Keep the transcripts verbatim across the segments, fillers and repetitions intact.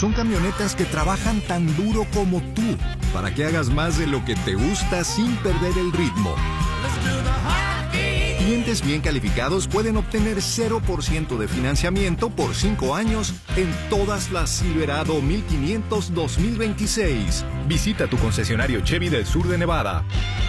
Son camionetas que trabajan tan duro como tú, para que hagas más de lo que te gusta sin perder el ritmo. Clientes bien calificados pueden obtener cero por ciento de financiamiento por cinco años en todas las Silverado mil quinientos dos mil veintiséis. Visita tu concesionario Chevy del sur de Nevada.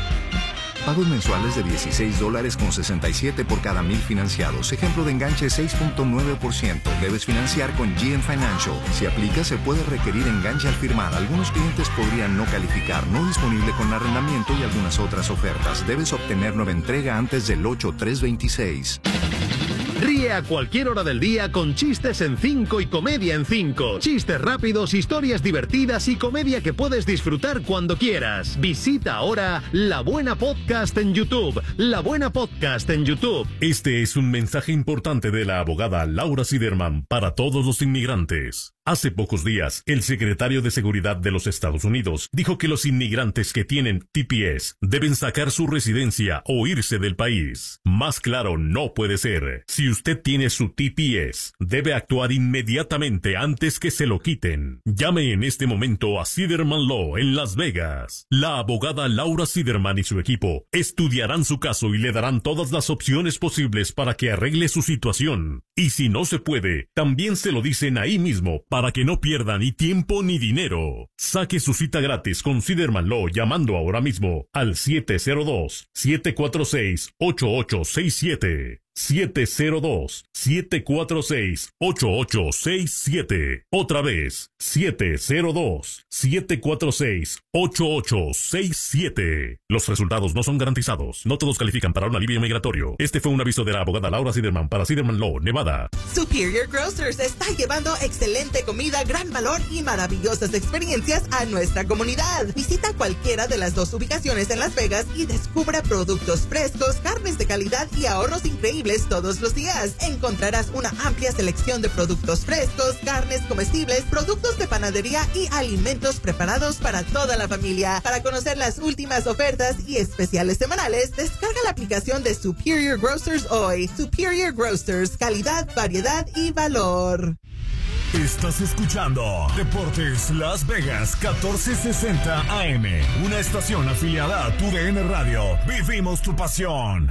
Pagos mensuales de dieciséis dólares con sesenta y siete por cada mil financiados. Ejemplo de enganche seis punto nueve por ciento. Debes financiar con G M Financial. Si aplica, se puede requerir enganche al firmar. Algunos clientes podrían no calificar. No disponible con arrendamiento y algunas otras ofertas. Debes obtener nueva entrega antes del ocho tres veintiséis. Ríe a cualquier hora del día con chistes en cinco y comedia en cinco. Chistes rápidos, historias divertidas y comedia que puedes disfrutar cuando quieras. Visita ahora La Buena Podcast en YouTube. La Buena Podcast en YouTube. Este es un mensaje importante de la abogada Laura Siderman para todos los inmigrantes. Hace pocos días, el secretario de Seguridad de los Estados Unidos dijo que los inmigrantes que tienen T P S deben sacar su residencia o irse del país. Más claro no puede ser. Si usted tiene su T P S, debe actuar inmediatamente antes que se lo quiten. Llame en este momento a Siderman Law en Las Vegas. La abogada Laura Siderman y su equipo estudiarán su caso y le darán todas las opciones posibles para que arregle su situación. Y si no se puede, también se lo dicen ahí mismo, para que no pierda ni tiempo ni dinero. Saque su cita gratis con Siderman Law llamando ahora mismo al siete cero dos, siete cuatro seis, ocho ocho seis siete. siete cero dos, siete cuatro seis, ocho ocho seis siete. Otra vez, siete cero dos, siete cuatro seis, ocho ocho seis siete. Los resultados no son garantizados. No todos califican para un alivio migratorio. Este fue un aviso de la abogada Laura Siderman para Siderman Law, Nevada. Superior Grocers está llevando excelente comida, gran valor y maravillosas experiencias a nuestra comunidad. Visita cualquiera de las dos ubicaciones en Las Vegas y descubra productos frescos, carnes de calidad y ahorros increíbles todos los días. Encontrarás una amplia selección de productos frescos, carnes comestibles, productos de panadería y alimentos preparados para toda la familia. Para conocer las últimas ofertas y especiales semanales, descarga la aplicación de Superior Grocers hoy. Superior Grocers, calidad, variedad y valor. Estás escuchando Deportes Las Vegas catorce sesenta A M, una estación afiliada a tu D N Radio. Vivimos tu pasión.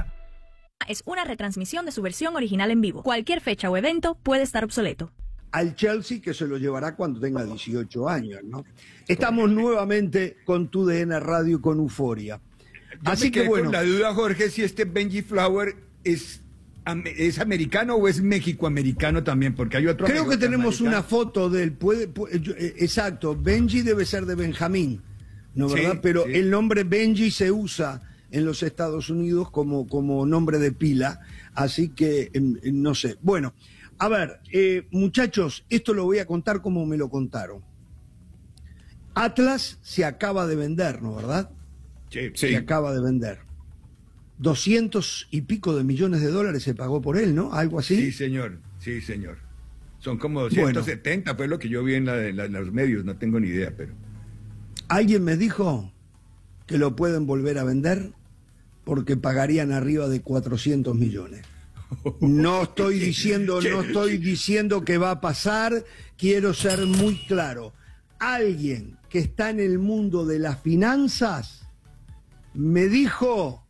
Es una retransmisión de su versión original en vivo. Cualquier fecha o evento puede estar obsoleto. Al Chelsea, que se lo llevará cuando tenga dieciocho años, ¿no? Estamos nuevamente con tu D N Radio, con Euforia. Yo Así me que quedé bueno. con la duda, Jorge, si este Benji Flower es, es americano o es mexicoamericano también, porque hay otro. Creo que tenemos americano. una foto de él. Puede, puede, yo, eh, exacto, Benji debe ser de Benjamín, ¿no verdad? Sí, Pero sí. el nombre Benji se usa en los Estados Unidos como, como nombre de pila, así que eh, no sé. Bueno, a ver, eh, muchachos, esto lo voy a contar como me lo contaron. Atlas se acaba de vender, ¿no verdad? Sí, Se sí. acaba de vender. Doscientos y pico de millones de dólares se pagó por él, ¿no? Algo así. Sí, señor, sí, señor. Son como doscientos setenta, fue lo que yo vi en, la, en, la, en los medios, no tengo ni idea, pero... Alguien me dijo que lo pueden volver a vender porque pagarían arriba de cuatrocientos millones. No estoy diciendo, no estoy diciendo que va a pasar, quiero ser muy claro. Alguien que está en el mundo de las finanzas me dijo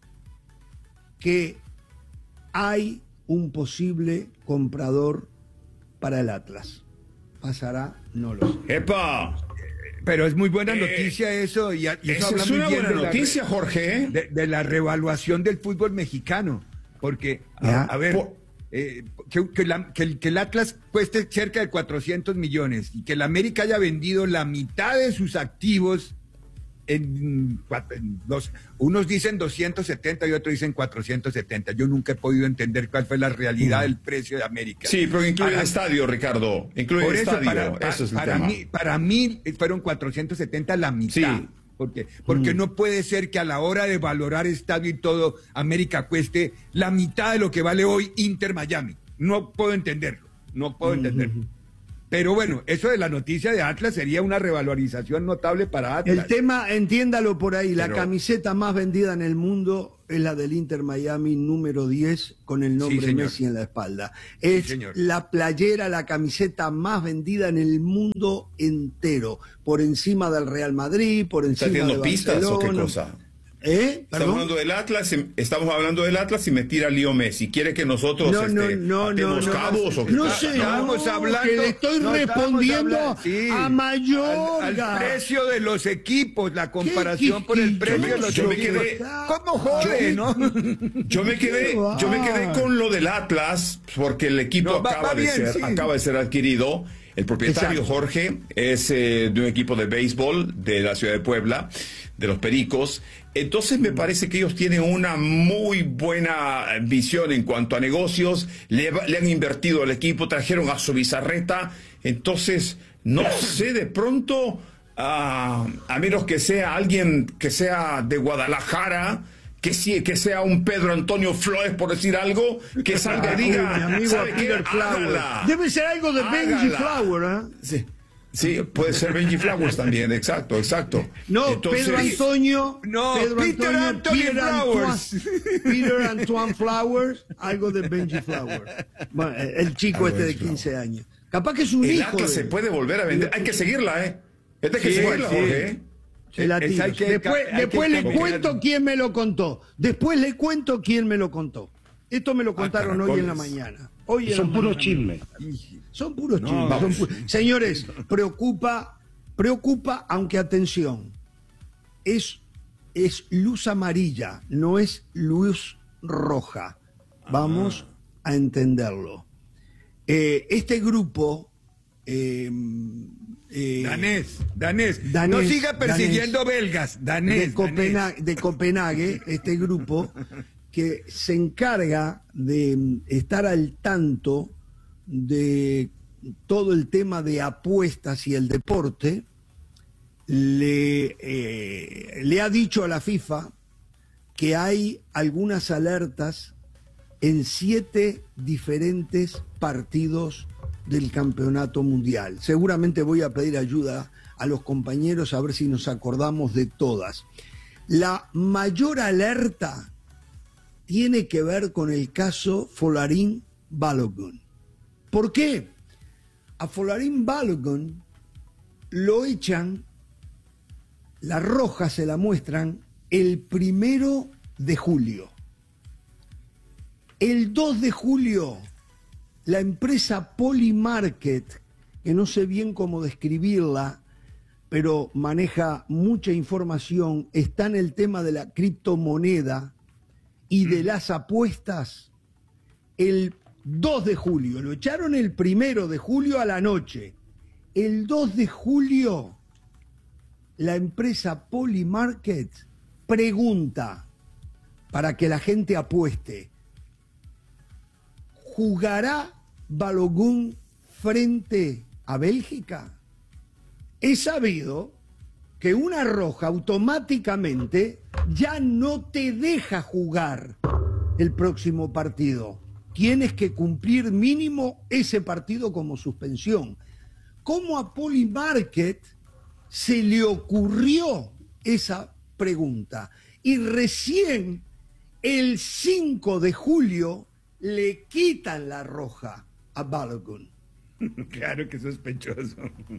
que hay un posible comprador para el Atlas. ¿Pasará? No lo sé. ¡Epa! Pero es muy buena Eh, noticia eso. Y, y eso Esa habla es muy una bien buena de la- noticia, Jorge. De, de la revaluación del fútbol mexicano. Porque, Ya. a, a ver, Por- eh, que, que la- que el, que el Atlas cueste cerca de cuatrocientos millones y que el América haya vendido la mitad de sus activos en, cuat- en dos, unos dicen doscientos setenta y otros dicen cuatrocientos setenta. Yo nunca he podido entender cuál fue la realidad del precio de América. Sí, pero incluye Para- el estadio, Ricardo. Incluye Por el eso, estadio. para, pa- Ese es el para tema. mí, para mí fueron cuatrocientos setenta la mitad. Sí. Porque, porque Mm. no puede ser que a la hora de valorar estadio y todo, América cueste la mitad de lo que vale hoy Inter Miami. No puedo entenderlo. No puedo entenderlo. Pero bueno, eso de la noticia de Atlas sería una revalorización notable para Atlas. El tema, entiéndalo por ahí, la Pero... camiseta más vendida en el mundo es la del Inter Miami número diez con el nombre sí, Messi en la espalda. Es sí, la playera, la camiseta más vendida en el mundo entero, por encima del Real Madrid, por encima de Barcelona. ¿Estás haciendo pistas o qué cosa? ¿Eh? Estamos hablando del Atlas, estamos hablando del Atlas y me tira Lío Messi. ¿Quiere que nosotros no, no, este, no, atemos no, cabos no, o qué? no sé, estamos no, hablando, que le estoy no, respondiendo hablando, sí, a Mayorga. Al, al precio de los equipos, la comparación por el precio de los yo me equipos. quedé, ¿Cómo jode, yo, no? Yo me quedé, yo me quedé con lo del Atlas porque el equipo no, va, acaba va de bien, ser, sí. acaba de ser adquirido. El propietario Exacto. Jorge es eh, de un equipo de béisbol de la ciudad de Puebla, de los Pericos. Entonces me parece que ellos tienen una muy buena visión en cuanto a negocios. Le, le han invertido al equipo, trajeron a su Bizarreta. Entonces, no sé, de pronto, uh, a menos que sea alguien que sea de Guadalajara, que sí, que sea un Pedro Antonio Flores, por decir algo, que salga y diga, mi amigo ¿sabe qué? Peter Flower. Hágala. Debe ser algo de Benji Hágala. Flower, ¿eh? Sí, sí, puede ser Benji Flowers también, exacto, exacto. No, Entonces, Pedro Antonio. No, Pedro Peter Antonio, Anthony Peter Flowers. Antoine, Peter Antoine Flowers, algo de Benji Flowers. Bueno, el chico Algo este de de quince años. Capaz que es un el hijo. Atlas de... se puede volver a vender. Hay que seguirla, ¿eh? Esta hay que Sí, seguirla, sí. Jorge, ¿eh? Se la Es- tiro. hay que- después hay después que le cambiar. cuento quién me lo contó. Después le cuento quién me lo contó. Esto me lo contaron hoy en la caracoles. mañana. Hoy en Son la puros mañana. chismes. Son puros No, chismes. son pu- Señores, preocupa, preocupa, aunque atención, es, es luz amarilla, no es luz roja. Vamos a entenderlo. Eh, este grupo... eh, eh, Danés, danés, Danés, no siga persiguiendo belgas, danés. de, Copena- de Copenhague, este grupo que se encarga de mm, estar al tanto de todo el tema de apuestas y el deporte, le, eh, le ha dicho a la FIFA que hay algunas alertas en siete diferentes partidos del campeonato mundial. Seguramente voy a pedir ayuda a los compañeros a ver si nos acordamos de todas. La mayor alerta tiene que ver con el caso Folarin Balogun. ¿Por qué? A Folarin Balogun lo echan, la roja se la muestran el primero de julio. El dos de julio, la empresa Polymarket, que no sé bien cómo describirla, pero maneja mucha información, está en el tema de la criptomoneda y de las apuestas. El dos de julio, lo echaron el primero de julio a la noche. El dos de julio, la empresa Polymarket pregunta para que la gente apueste: ¿jugará Balogun frente a Bélgica? Es sabido que una roja automáticamente ya no te deja jugar el próximo partido. Tienes que cumplir mínimo ese partido como suspensión. ¿Cómo a Polymarket se le ocurrió esa pregunta? Y recién el cinco de julio le quitan la roja a Balogun. Claro que sospechoso.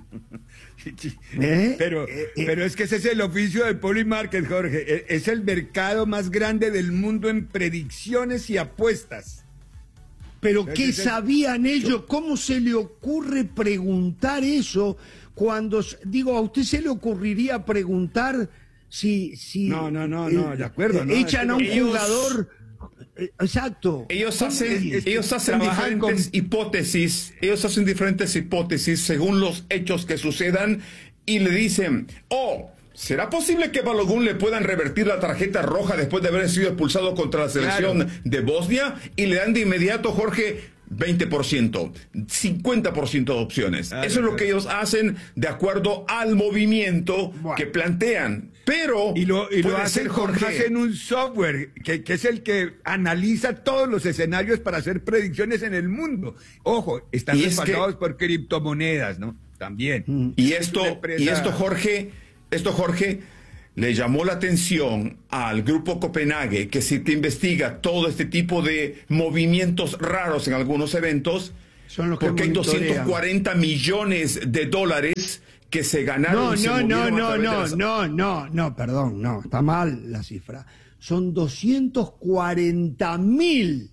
¿Eh? Pero, Eh, eh. pero es que ese es el oficio del Polymarket, Jorge. E- Es el mercado más grande del mundo en predicciones y apuestas. Pero ¿qué Ese es el- sabían ellos? ¿Cómo se le ocurre preguntar eso cuando, s- digo, a usted se le ocurriría preguntar si... si No, no, no, no, de acuerdo, eh, no, echan a un ellos- jugador... eh, Exacto. Ellos ¿Cómo hacen, es- es- ellos hacen trabajan diferentes con- hipótesis, ellos hacen diferentes hipótesis según los hechos que sucedan y le dicen, oh, ¿será posible que Balogun le puedan revertir la tarjeta roja después de haber sido expulsado contra la selección Claro. de Bosnia? Y le dan de inmediato, Jorge, veinte por ciento, cincuenta por ciento de opciones. Ah, Eso es lo que ellos hacen de acuerdo al movimiento bueno. que plantean. Pero y lo, y lo hacen, Jorge, hacen un software que, que es el que analiza todos los escenarios para hacer predicciones en el mundo. Ojo, están respaldados que, por criptomonedas, ¿no? También. Y esto, empresa... y esto, Jorge, esto, Jorge, le llamó la atención al grupo Copenhague, que si te investiga todo este tipo de movimientos raros en algunos eventos, son los que porque hay doscientos cuarenta millones de dólares que se ganaron. No, y se no, no, no, no, las... no, no, no, perdón, no, está mal la cifra. Son doscientos cuarenta mil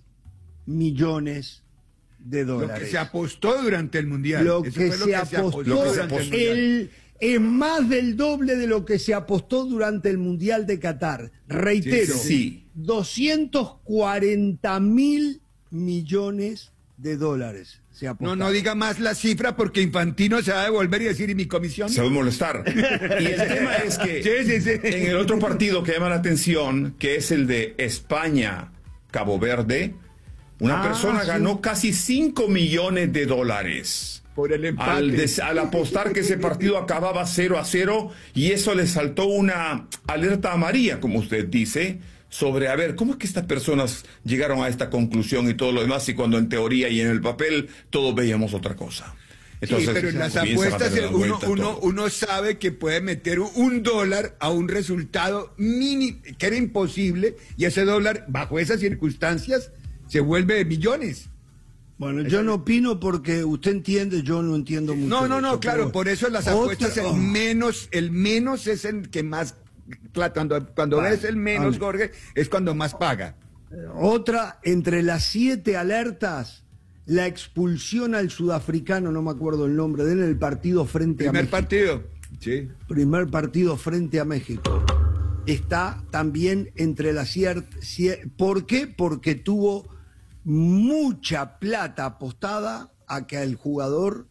millones de dólares. Lo que se apostó durante el Mundial. Lo, que, que se se apostó, apostó durante el Mundial. El, es más del doble de lo que se apostó durante el Mundial de Qatar. Reitero, sí, sí. doscientos cuarenta mil millones de dólares. Se no, no diga más la cifra porque Infantino se va a devolver y decir, ¿y mi comisión? Se va a molestar. Y el tema es que sí, sí, sí. en el otro partido que llama la atención, que es el de España-Cabo Verde, una ah, persona sí. ganó casi cinco millones de dólares. Por el empate. Al, des, al apostar que ese partido acababa cero a cero, y eso le saltó una alerta amarilla, como usted dice, sobre, a ver, ¿cómo es que estas personas llegaron a esta conclusión y todo lo demás, y cuando en teoría y en el papel todos veíamos otra cosa? Entonces, sí, pero en las apuestas uno, uno, uno sabe que puede meter un dólar a un resultado mínimo, que era imposible, y ese dólar, bajo esas circunstancias, se vuelve de millones. Bueno, yo no opino porque usted entiende, yo no entiendo mucho. No, no, no, eso, claro, por eso las apuestas, otra, oh. el menos, el menos es el que más, cuando, cuando vale, ves el menos, vale. Jorge, es cuando más paga. Otra, entre las siete alertas, la expulsión al sudafricano, no me acuerdo el nombre de él, en el partido frente Primer a México. Primer partido, sí. Primer partido frente a México. Está también entre las siete. ¿Por qué? Porque tuvo mucha plata apostada a que el jugador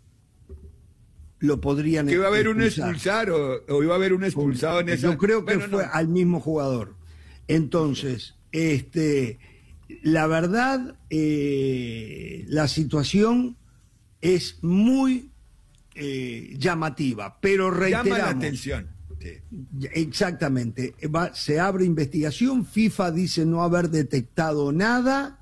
lo podrían que iba a haber expulsar. un expulsar o, o iba a haber un expulsado en esa. Yo creo que bueno, fue no. al mismo jugador. Entonces, este, la verdad, eh, la situación es muy eh, llamativa, pero reiteramos. Llama la atención. Sí. Exactamente. Va, se abre investigación. FIFA dice no haber detectado nada.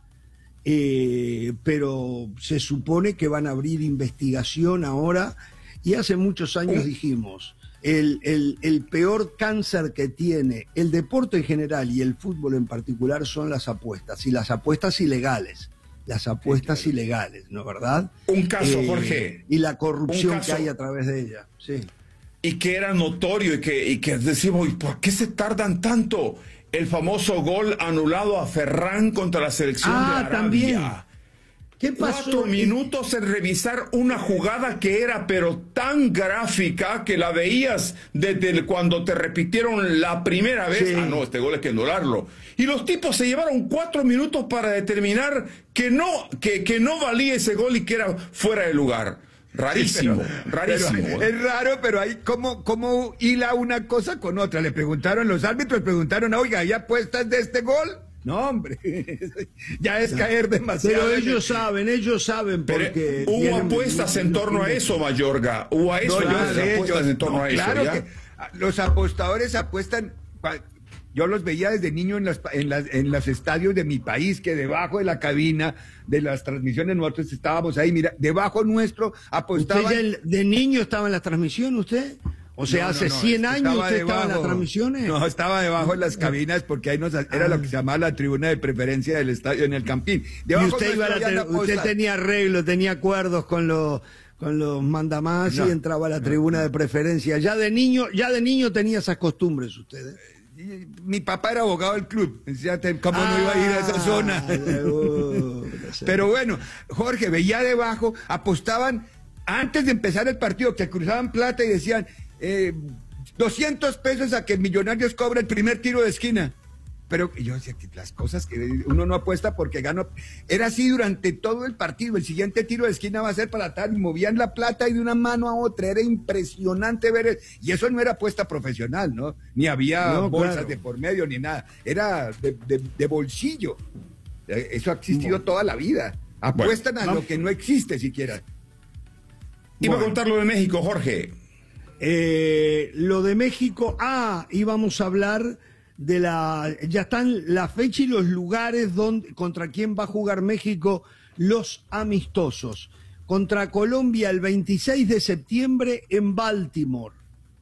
Eh, pero se supone que van a abrir investigación ahora, y hace muchos años dijimos, el, el, el peor cáncer que tiene el deporte en general y el fútbol en particular son las apuestas, y las apuestas ilegales, las apuestas sí, claro. ilegales, ¿no es verdad? Un caso, eh, Jorge. Y la corrupción que hay a través de ella, sí. Y que era notorio, y que, y que decimos, ¿por qué se tardan tanto? El famoso gol anulado a Ferran contra la selección ah, de Arabia. También. ¿Qué pasó? Cuatro minutos en revisar una jugada que era pero tan gráfica que la veías desde el, cuando te repitieron la primera vez. Sí. Ah, no, este gol hay que anularlo. Y los tipos se llevaron cuatro minutos para determinar que no, que, que no valía ese gol y que era fuera de lugar. Rarísimo, sí, pero, rarísimo. Pero, es raro, pero ahí cómo, cómo hila una cosa con otra. Le preguntaron, los árbitros preguntaron, oiga, ¿hay apuestas de este gol? No, hombre, ya es caer demasiado. Pero ellos saben, ellos saben porque... Pero hubo apuestas en torno a eso, Mayorga. Hubo a eso, no, ya, de apuestas ellos, en torno no, a eso. Claro ¿ya? que los apostadores apuestan... Yo los veía desde niño en, las, en, las, en los estadios de mi país, que debajo de la cabina de las transmisiones nosotros estábamos ahí, mira, debajo nuestro apostaban... ¿Usted ya de niño estaba en la transmisión, usted? O sea, no, hace no, no, cien años usted debajo, estaba en las transmisiones. No, estaba debajo de las cabinas porque ahí nos, era ah. lo que se llamaba la tribuna de preferencia del estadio en el Campín. Debajo y usted, iba a la usted tenía arreglo, tenía acuerdos con los... con los mandamás no, y entraba a la tribuna no, de preferencia. Ya de niño, ya de niño tenía esas costumbres ustedes. Mi papá era abogado del club, ¿cómo ah, no iba a ir a esa zona? Uh, Pero bueno, Jorge, veía debajo, apostaban antes de empezar el partido, que cruzaban plata y decían eh, doscientos pesos a que Millonarios cobra el primer tiro de esquina. Pero yo decía que las cosas que uno no apuesta porque gano. Era así durante todo el partido. El siguiente tiro de esquina va a ser para tal. Y movían la plata y de una mano a otra. Era impresionante ver. El, y eso no era apuesta profesional, ¿no? Ni había no, bolsas claro. de por medio ni nada. Era de, de, de bolsillo. Eso ha existido no. toda la vida. Apuestan bueno, a no. lo que no existe siquiera. Iba Bueno. a contar lo de México, Jorge. Eh, lo de México, ah, íbamos a hablar de la, ya están la fecha y los lugares donde, contra quién va a jugar México los amistosos. Contra Colombia el veintiséis de septiembre en Baltimore.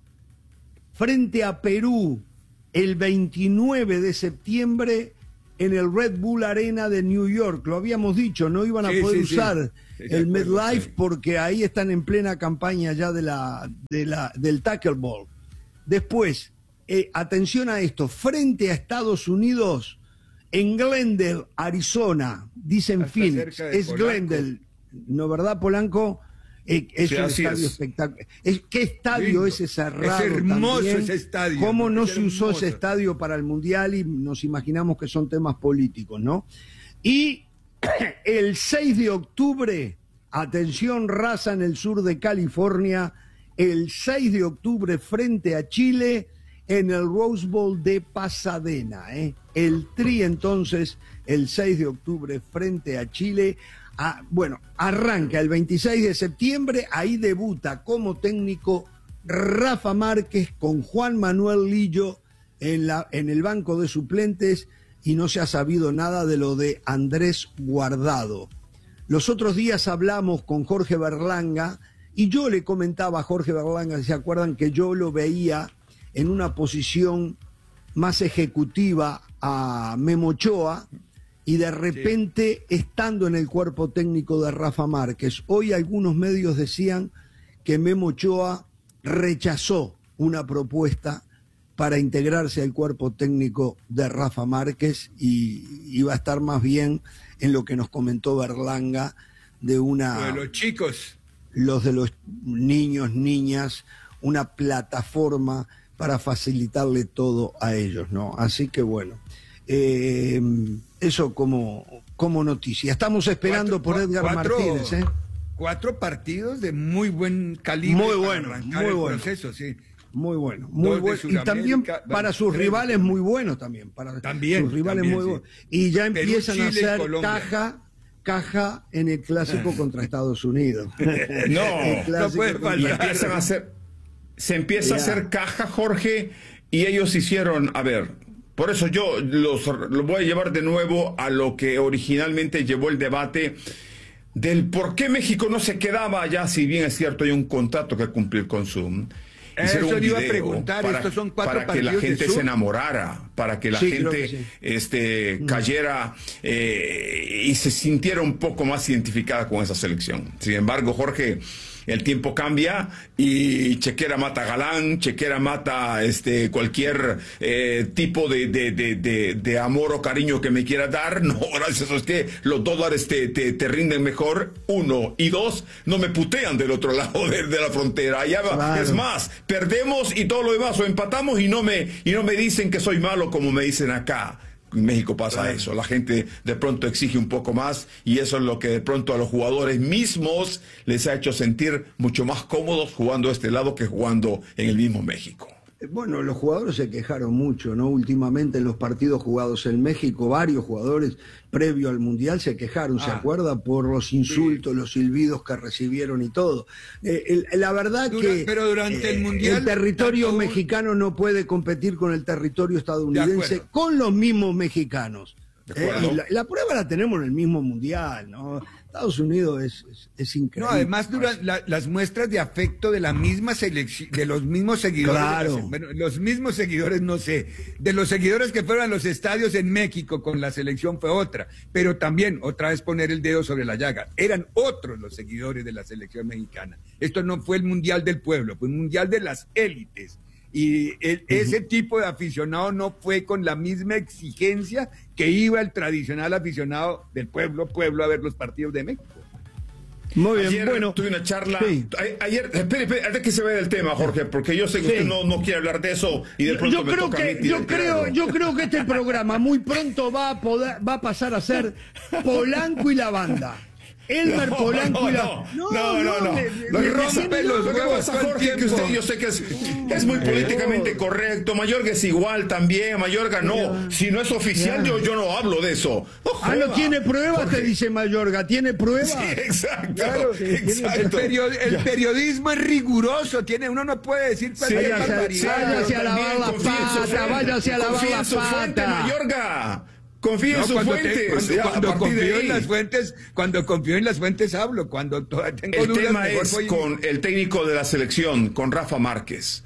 Frente a Perú el veintinueve de septiembre en el Red Bull Arena de New York. Lo habíamos dicho, no iban a Sí, poder sí, sí. usar Sí, el de acuerdo, MetLife sí. porque ahí están en plena campaña ya de la, de la, del tackle ball. Después, eh, atención a esto, frente a Estados Unidos, en Glendale, Arizona, dicen Hasta Phoenix, cerca de es Polanco. Glendale, ¿no verdad, Polanco? Eh, es Sí, un así estadio es. espectacular. Es, ¿Qué estadio Lindo. ese cerrado? Es hermoso también? ese estadio. ¿Cómo no Es se usó hermoso. ese estadio para el Mundial? Y nos imaginamos que son temas políticos, ¿no? Y el seis de octubre, atención raza en el sur de California, el seis de octubre frente a Chile en el Rose Bowl de Pasadena. ¿eh? El Tri entonces, el seis de octubre frente a Chile. Ah, bueno, arranca el veintiséis de septiembre, ahí debuta como técnico Rafa Márquez con Juan Manuel Lillo en, la, en el banco de suplentes y no se ha sabido nada de lo de Andrés Guardado. Los otros días hablamos con Jorge Berlanga y yo le comentaba a Jorge Berlanga, ¿se acuerdan que yo lo veía en una posición más ejecutiva a Memo Ochoa? Y de repente, sí. estando en el cuerpo técnico de Rafa Márquez, hoy algunos medios decían que Memo Ochoa rechazó una propuesta para integrarse al cuerpo técnico de Rafa Márquez y iba a estar más bien en lo que nos comentó Berlanga de una... Lo de los chicos. Los de los niños, niñas, una plataforma para facilitarle todo a ellos, ¿no? Así que bueno... Eh, eso como, como noticia. Estamos esperando cuatro, por Edgar cuatro, Martínez. ¿eh? Cuatro partidos de muy buen calibre. Muy bueno, para muy el bueno. Proceso, sí. Muy bueno, muy bueno. Y también para sus tres, rivales muy buenos también. Para también, sus rivales también, muy sí. buenos. Y ya Perú, empiezan Chile, a hacer Colombia. caja, caja en el clásico contra Estados Unidos. No, no puede faltar. Y empiezan a hacer, se empieza yeah. a hacer caja, Jorge, y ellos hicieron, a ver, por eso yo los, los voy a llevar de nuevo a lo que originalmente llevó el debate del por qué México no se quedaba allá, si bien es cierto hay un contrato que cumplir con Zoom. Eso un iba a preguntar, para, estos son cuatro para que la gente se enamorara, para que la sí, gente sí. este, cayera eh, y se sintiera un poco más identificada con esa selección. Sin embargo, Jorge, el tiempo cambia y Chequera mata Galán, Chequera mata este, cualquier eh, tipo de, de, de, de, de amor o cariño que me quiera dar. No, gracias a usted, los dólares te, te, te rinden mejor, uno. Y dos, no me putean del otro lado de, de la frontera. Allá va. Claro. Es más, perdemos y todo lo demás, o empatamos y no me, y no me dicen que soy malo como me dicen acá. En México pasa claro. eso, la gente de pronto exige un poco más y eso es lo que de pronto a los jugadores mismos les ha hecho sentir mucho más cómodos jugando a este lado que jugando en el mismo México. Bueno, los jugadores se quejaron mucho, ¿no? Últimamente en los partidos jugados en México, varios jugadores previo al Mundial se quejaron, ah, ¿se acuerda? Por los insultos, sí. los silbidos que recibieron y todo. Eh, el, la verdad Dura, que pero durante eh, el Mundial el territorio tanto... mexicano no puede competir con el territorio estadounidense con los mismos mexicanos. Eh, y la, la prueba la tenemos en el mismo Mundial, ¿no? Estados Unidos es, es, es increíble. No, además duran la, las muestras de afecto de la misma selección, de los mismos seguidores. Claro. La, bueno, los mismos seguidores, no sé, de los seguidores que fueron a los estadios en México con la selección fue otra, pero también otra vez poner el dedo sobre la llaga. Eran otros los seguidores de la selección mexicana. Esto no fue el Mundial del Pueblo, fue un Mundial de las élites. Y el, uh-huh. ese tipo de aficionado no fue con la misma exigencia que iba el tradicional aficionado del pueblo, pueblo a ver los partidos de México. Muy bien, ayer bueno. Tuve una charla. Sí. Ayer, espere, espere, antes que se vaya del tema, Jorge, porque yo sé que sí. usted no, no quiere hablar de eso y de pronto yo me creo toca que, a mí yo creo, yo creo que este programa muy pronto va a poder, va a pasar a ser Polanco y la banda. Elmer no, Polanco no, y la... no, no, no, no. me- Lo me- que pasa, me- lo que no, pasa, Jorge, que usted, yo sé que es, es muy políticamente correcto. Mayorga es igual también. Mayorga no. Si no es oficial, yo, yo no hablo de eso. No Ah, no joda, tiene pruebas, Jorge. te dice Mayorga. ¿Tiene pruebas? Sí, exacto. Claro, exacto. El, perio- el Ya. periodismo es riguroso, tiene, uno no puede decir cualquier váyase- barbaridad. váyase a lavar También la confía en su pata, fuente. váyase a lavar Confía la en su fuente, pata. Mayorga. Confía en No, sus cuando, te- fuentes. cuando, Ya, a cuando partir de confío en ahí. las fuentes, cuando confío en las fuentes hablo, cuando to- tengo El dudas, tema mejor es voy- con el técnico de la selección, con Rafa Márquez.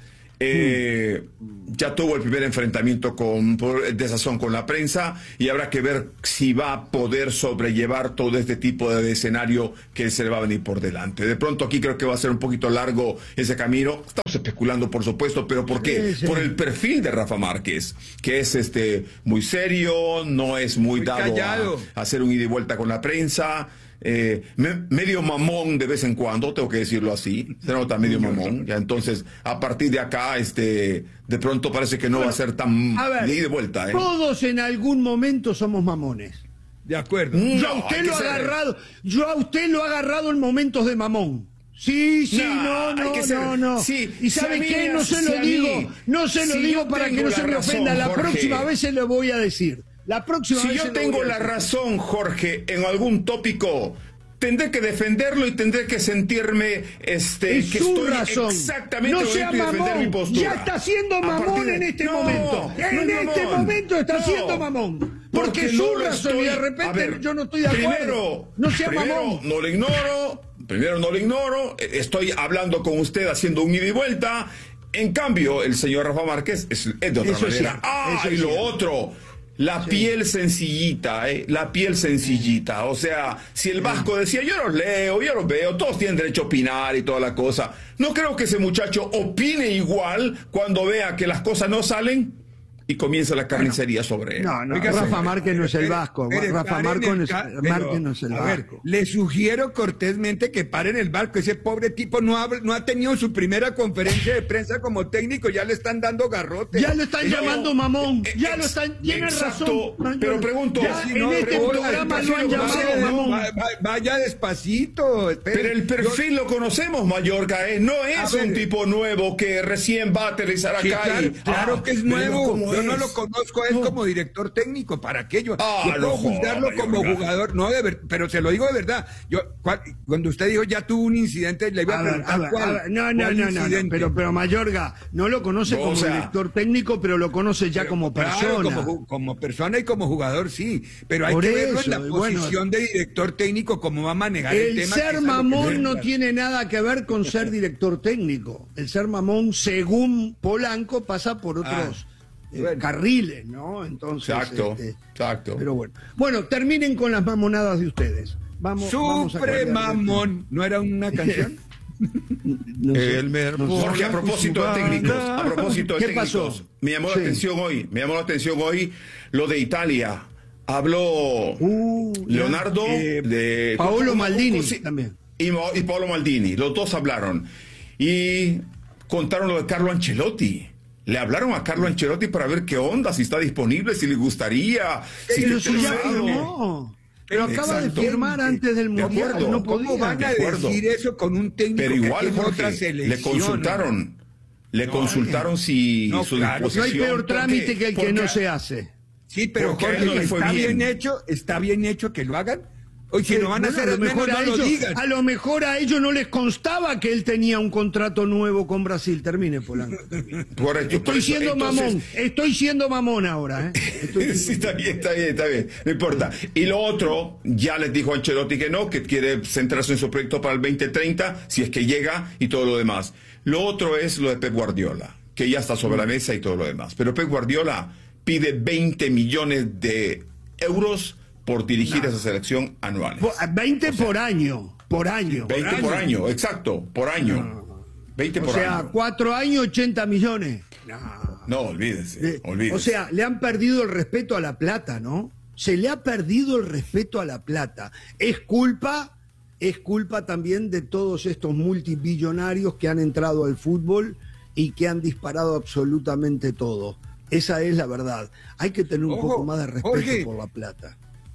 Eh, ya tuvo el primer enfrentamiento con por desazón con la prensa y habrá que ver si va a poder sobrellevar todo este tipo de escenario que se le va a venir por delante. De pronto aquí creo que va a ser un poquito largo ese camino. Estamos especulando, por supuesto, pero ¿por qué? Sí, sí. Por el perfil de Rafa Márquez, que es este muy serio, no es muy, Muy dado callado. a, a hacer un ida y vuelta con la prensa. Eh, me- medio mamón de vez en cuando, tengo que decirlo así, se nota medio mamón, ya entonces a partir de acá, este, de pronto parece que no va a ser tan A ver, de ida y vuelta, ¿eh? todos en algún momento somos mamones. De acuerdo. Mm. Yo a No, usted hay lo que he ser- agarrado, yo a usted lo he agarrado en momentos de mamón. Sí, sí, No, no, hay no, que ser- no, no. sí, y si sabe a mí qué, me no se hace- lo si a mí- digo, no se lo si digo yo para que tengo no se la me razón, ofenda. La Jorge. próxima vez se lo voy a decir. La próxima Si vez yo se lo tengo voy a la decir. razón, Jorge, en algún tópico, tendré que defenderlo y tendré que sentirme este Es que su estoy razón. exactamente No en el sea momento de defender mamón. mi postura. Ya está siendo A mamón partir de- en este No, momento. no En es este mamón. momento está No. siendo mamón. Porque, Porque es su no lo razón y de estoy- repente a ver, yo no estoy de acuerdo. Primero, no sea primero mamón. no lo ignoro, primero no lo ignoro, eh, estoy hablando con usted haciendo un ida y vuelta. En cambio, el señor Rafa Márquez es, es de otra Eso es manera. cierto, Ah, eso y es lo cierto. otro. La piel sencillita, ¿eh? La piel sencillita. O sea, si el Vasco decía, yo los leo, yo los veo, todos tienen derecho a opinar y toda la cosa. No creo que ese muchacho opine igual cuando vea que las cosas no salen y comienza la carnicería sobre él. No, no, Oiga, Rafa señor, Márquez no es el espere, Vasco. espere, Rafa paren Márquez el no es, ca- Márquez pero, no es el a ver, Vasco. le sugiero cortésmente que paren el barco. Ese pobre tipo no ha, no ha tenido su primera conferencia de prensa como técnico, ya le están dando garrote. Ya lo están Eso- llamando mamón. eh, Ya lo ex- están. Tiene exacto, razón. pero pregunto, Ya si en no, este pregunto, programa el lo han perfil lo llamado conocemos, mamón. Va- va- vaya despacito. espere. Pero el perfil lo conocemos, Mayorga, ¿eh? No es A ver. un tipo nuevo que recién va a aterrizar Sí, acá. claro, y, claro ah, que es pero nuevo. ¿cómo Yo no es? lo conozco a él No. como director técnico. ¿Para qué? Yo, Ah, yo puedo no juzgarlo joda, como Mayorga. jugador. No, de ver- pero se lo digo de verdad. Yo, cua- cuando usted dijo ya tuvo un incidente, le iba a, A ver, preguntar a ver, cuál. a ver, no, no, cuál no, no, no, incidente. pero, pero Mayorga no lo conoce No, como o sea, director técnico, pero lo conoce ya como Claro, persona. como, ju- como persona y como jugador, sí. Pero hay Por que verlo en la eso, y bueno, posición de director técnico, cómo va a manejar el, El tema. que ser es a lo que mamón se no dedica. tiene nada que ver con ser director técnico. El ser mamón, según Polanco, pasa por otros eh, bueno. carriles, ¿no? Entonces, Exacto, este, exacto. pero bueno. Bueno, terminen con las mamonadas de ustedes. Vamos, vamos a Supre cambiar de- mamón. ¿No era una canción? No sé. Elmer Jorge, a propósito de técnicos, a propósito de ¿Qué técnicos, pasó? me llamó la Sí. atención hoy, me llamó la atención hoy lo de Italia. Habló Uh, ya. Leonardo Eh, de Paolo ¿cómo- Maldini cómo- sí, también. Y, Mo- y Paolo Maldini, los dos hablaron y contaron lo de Carlo Ancelotti. Le hablaron a Carlo Ancelotti para ver qué onda, si está disponible, si le gustaría, si Pero está si ya interesado. firmó. Pero acaba Exacto. de firmar antes del De Mundial, acuerdo. no ¿Cómo podía. van a de acuerdo. decir eso con un técnico Pero que igual, tiene otra Jorge, selección? le consultaron. Le No, consultaron si no, su claro, No hay disposición. peor ¿Por trámite qué? que el que Porque- no se hace. Sí, pero Porque a él Jorge, no le fue está bien. bien. hecho, está bien hecho que lo hagan. Oye, si Eh, lo van a bueno, hacer, a al lo mejor menos a no lo ellos, digan. a lo mejor a ellos no les constaba que él tenía un contrato nuevo con Brasil. Termine, Polanco. termine. Correcto, por Estoy eso, siendo entonces- mamón, estoy siendo mamón ahora, ¿eh? Estoy- Sí, está bien, está bien, está bien, no importa. Y lo otro, ya les dijo Ancelotti que no, que quiere centrarse en su proyecto para el veinte treinta, si es que llega y todo lo demás. Lo otro es lo de Pep Guardiola, que ya está sobre la mesa y todo lo demás. Pero Pep Guardiola pide veinte millones de euros por dirigir esa selección anual. Po- veinte por año, por año. veinte por año, exacto, por año. veinte O por sea, año. cuatro años, ochenta millones. No. No, olvídese, Eh, olvídese. O sea, le han perdido el respeto a la plata, ¿no? Se le ha perdido el respeto a la plata. Es culpa, es culpa también de todos estos multibillonarios que han entrado al fútbol y que han disparado absolutamente todo. Esa es la verdad. Hay que tener un Ojo, poco más de respeto Jorge. por la plata.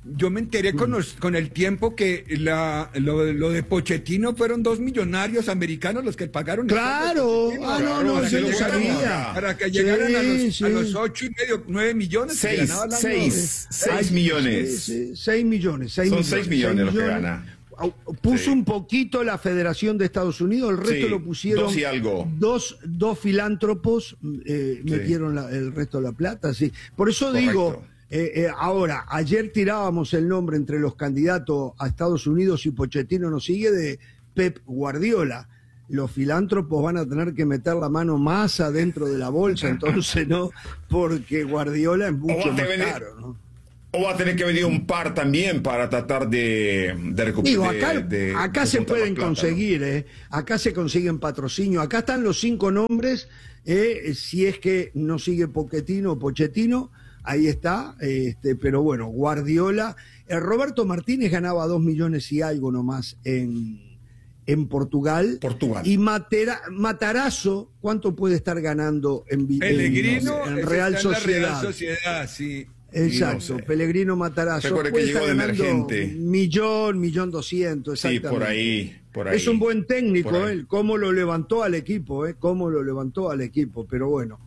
yo me enteré con, los, con el tiempo que la, lo, lo de Pochettino fueron dos millonarios americanos los que pagaron. Claro, ah, no, no, para yo que lo sabía. Para que llegaran sí, a, los, sí. a los ocho y medio, nueve millones. Seis, seis, seis millones. Sí, sí, seis millones. Seis Son millones, seis millones los que gana. Puso Sí. un poquito la Federación de Estados Unidos, el resto Sí, lo pusieron dos y algo. dos, dos filántropos, eh, Sí. metieron la- el resto de la plata, sí. Por eso Correcto. digo, eh, eh, ahora, ayer tirábamos el nombre entre los candidatos a Estados Unidos y Pochettino nos sigue de Pep Guardiola. Los filántropos van a tener que meter la mano más adentro de la bolsa, entonces, ¿no? Porque Guardiola es mucho O más te vende- caro, ¿no? O va a tener que venir un par también para tratar de, de recuperar. Digo, acá, de- de- acá de se juntar pueden más plata, conseguir, ¿eh? Acá se consiguen patrocinio. Acá están los cinco nombres, eh, si es que no sigue Pochettino o Pochettino, ahí está. Este, pero bueno, Guardiola. Eh, Roberto Martínez ganaba dos millones y algo nomás en, en Portugal. Portugal. Y Matera, Matarazzo, ¿cuánto puede estar ganando en, Vi- Pellegrino en, en ese Real está en la Sociedad? Real Sociedad, sí. Exacto, no sé. Pellegrino Matarazzo. Recuerde que puede llegó estar de ganando emergente. Millón, millón doscientos, Sí, exactamente. por ahí, por ahí. Es un buen técnico, Por ahí. él, cómo lo levantó al equipo, ¿eh? Cómo lo levantó al equipo, pero bueno.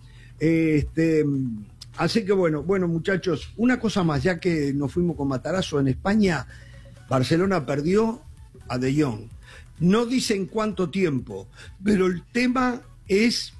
Este, así que bueno, bueno muchachos, una cosa más, ya que nos fuimos con Matarazzo en España, Barcelona perdió a De Jong. No dicen cuánto tiempo, pero el tema es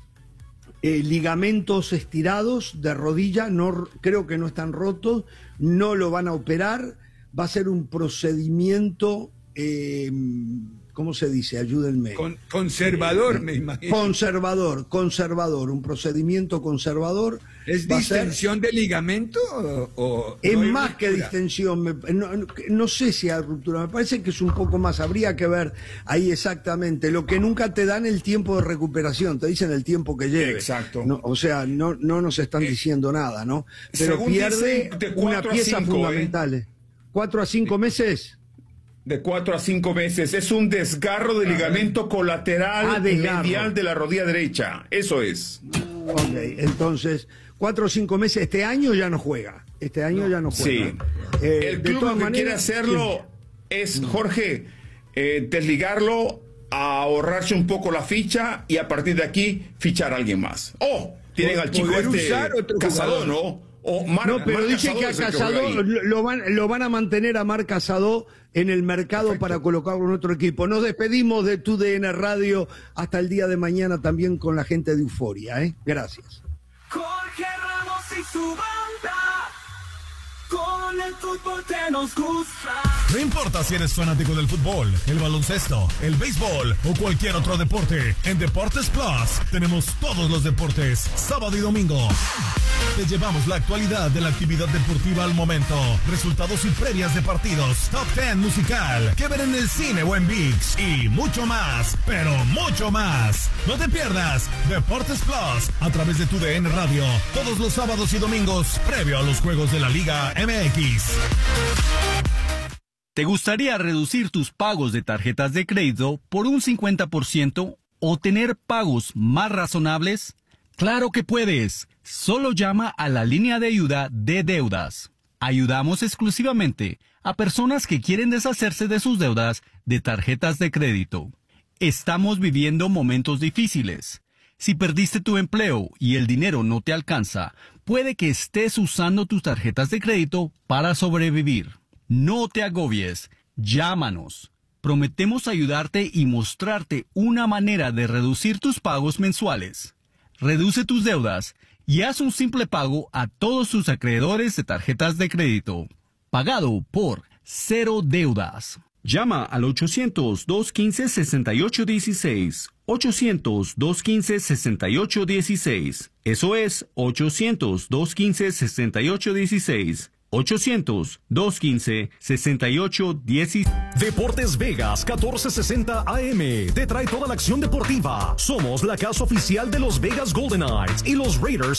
eh, ligamentos estirados de rodilla, no, creo que no están rotos, no lo van a operar, va a ser un procedimiento, eh, ¿cómo se dice? Ayúdenme. Con, conservador, me imagino. Conservador, conservador, un procedimiento conservador. ¿Es Va a ser- distensión de ligamento o, o Es no hay más que ruptura? distensión, me- no, no- no sé si hay ruptura, me parece que es un poco más, habría que ver ahí exactamente, lo que nunca te dan el tiempo de recuperación, te dicen el tiempo que lleve. Exacto. No, o sea, no, no nos están diciendo nada, ¿no? Pero según pierde dicen, de una cuatro a pieza cinco, fundamental. ¿eh? ¿Cuatro a cinco meses? De cuatro a cinco meses. Es un desgarro de ligamento colateral Ah, desgarro. medial de la rodilla derecha. Eso es. Ok, entonces, cuatro o cinco meses, este año ya no juega. Este año ya no juega. Sí. Eh, El de club todas lo que quiere maneras, hacerlo es, Jorge, eh, desligarlo, ahorrarse un poco la ficha y a partir de aquí fichar a alguien más. Oh, tienen al chico Poder este usar otro Casado, jugador. ¿no? O Mar- No, pero Marc dice que a es el Casado juega ahí. lo, lo van, lo van a mantener a Marc Casado en el mercado Perfecto. para colocarlo en otro equipo. Nos despedimos de tu D N Radio hasta el día de mañana también con la gente de Euforia, ¿eh? Gracias. Jorge Ramos y su banda. Con el fútbol que nos gusta. No importa si eres fanático del fútbol, el baloncesto, el béisbol o cualquier otro deporte, en Deportes Plus tenemos todos los deportes, sábado y domingo. Te llevamos la actualidad de la actividad deportiva al momento, resultados y previas de partidos, top ten musical, que ver en el cine o en ViX y mucho más, pero mucho más. No te pierdas Deportes Plus a través de tu D N Radio, todos los sábados y domingos, previo a los juegos de la Liga M X. ¿Te gustaría reducir tus pagos de tarjetas de crédito por un cincuenta por ciento o tener pagos más razonables? ¡Claro que puedes! Solo llama a la línea de ayuda de deudas. Ayudamos exclusivamente a personas que quieren deshacerse de sus deudas de tarjetas de crédito. Estamos viviendo momentos difíciles. Si perdiste tu empleo y el dinero no te alcanza, puede que estés usando tus tarjetas de crédito para sobrevivir. No te agobies, llámanos. Prometemos ayudarte y mostrarte una manera de reducir tus pagos mensuales. Reduce tus deudas y haz un simple pago a todos tus acreedores de tarjetas de crédito. Pagado por Cero Deudas. Llama al ochocientos, dos quince, sesenta y ocho dieciséis. ochocientos, dos quince, sesenta y ocho dieciséis. Eso es ochocientos, dos quince, sesenta y ocho dieciséis. ochocientos, dos quince, sesenta y ocho dieciséis. Deportes Vegas catorce sesenta A M te trae toda la acción deportiva. Somos la casa oficial de los Vegas Golden Knights y los Raiders